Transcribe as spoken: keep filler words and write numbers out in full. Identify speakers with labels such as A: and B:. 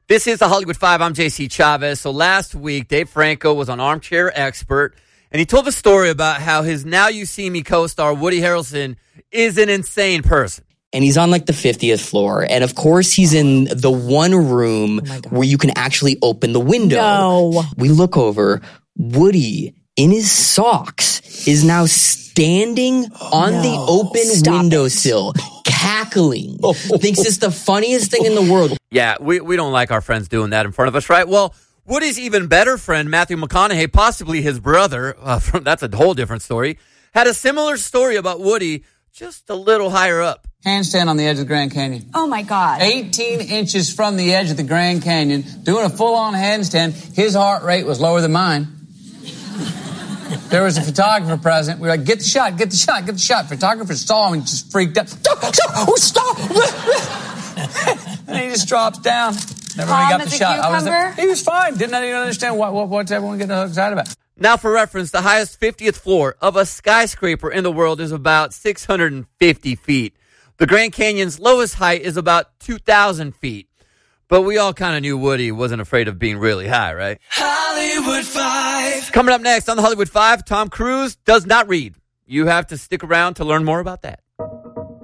A: This is the Hollywood Five. I'm J C Chavez. So last week, Dave Franco was on Armchair Expert, and he told a story about how his Now You See Me co-star Woody Harrelson is an insane person.
B: And he's on like the fiftieth floor. And of course, he's in the one room oh where you can actually open the window.
C: No.
B: We look over. Woody, in his socks, is now standing on
C: no.
B: the open
C: Stop
B: windowsill, cackling.
A: Oh.
B: Thinks it's the funniest thing in the world.
A: Yeah, we, we don't like our friends doing that in front of us, right? Well, Woody's even better friend, Matthew McConaughey, possibly his brother, uh, from, that's a whole different story, had a similar story about Woody just a little higher up.
D: Handstand on the edge of the Grand Canyon.
C: Oh, my God.
D: eighteen inches from the edge of the Grand Canyon, doing a full-on handstand. His heart rate was lower than mine. There was a photographer present. We were like, get the shot, get the shot, get the shot. Photographer saw him and just freaked out. Stop, stop, oh, stop. And he just drops down. Never really got the shot. I was there. He was fine. Didn't even understand what, what what's everyone getting excited about.
A: Now, for reference, the highest fiftieth floor of a skyscraper in the world is about six hundred fifty feet. The Grand Canyon's lowest height is about two thousand feet. But we all kind of knew Woody wasn't afraid of being really high, right? Hollywood Five. Coming up next on the Hollywood Five, Tom Cruise does not read. You have to stick around to learn more about that.